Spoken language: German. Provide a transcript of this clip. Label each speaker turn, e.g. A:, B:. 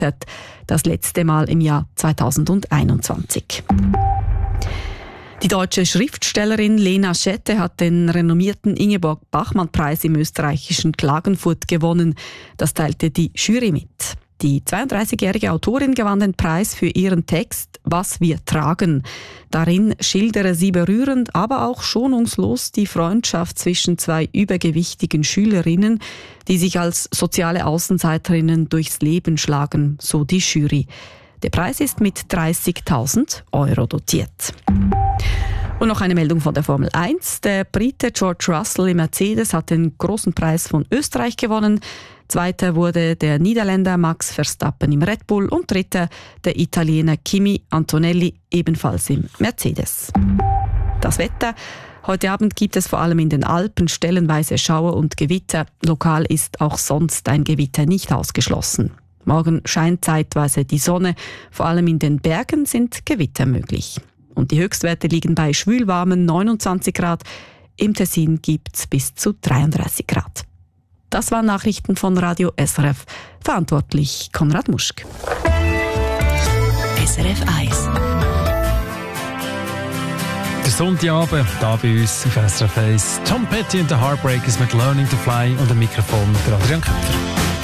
A: hat, das letzte Mal im Jahr 2021. Die deutsche Schriftstellerin Lena Schette hat den renommierten Ingeborg-Bachmann-Preis im österreichischen Klagenfurt gewonnen. Das teilte die Jury mit. Die 32-jährige Autorin gewann den Preis für ihren Text »Was wir tragen«. Darin schildere sie berührend, aber auch schonungslos die Freundschaft zwischen zwei übergewichtigen Schülerinnen, die sich als soziale Außenseiterinnen durchs Leben schlagen, so die Jury. Der Preis ist mit 30.000 € dotiert. Und noch eine Meldung von der Formel 1. Der Brite George Russell im Mercedes hat den großen Preis von Österreich gewonnen. Zweiter wurde der Niederländer Max Verstappen im Red Bull und dritter der Italiener Kimi Antonelli, ebenfalls im Mercedes. Das Wetter. Heute Abend gibt es vor allem in den Alpen stellenweise Schauer und Gewitter. Lokal ist auch sonst ein Gewitter nicht ausgeschlossen. Morgen scheint zeitweise die Sonne. Vor allem in den Bergen sind Gewitter möglich. Und die Höchstwerte liegen bei schwülwarmen 29 Grad. Im Tessin gibt es bis zu 33 Grad. Das waren Nachrichten von Radio SRF. Verantwortlich Konrad Muschk.
B: SRF 1.
C: Der Sonntagabend, hier bei uns auf SRF 1. Tom Petty und the Heartbreakers mit «Learning to Fly» und am Mikrofon der Adrian Köpfer.